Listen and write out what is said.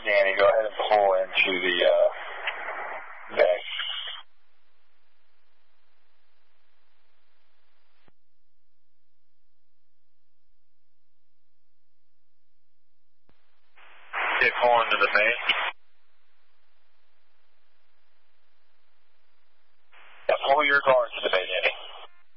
Danny. Go ahead and pull into the bay. Okay, pull into the bay. Yeah, pull your guard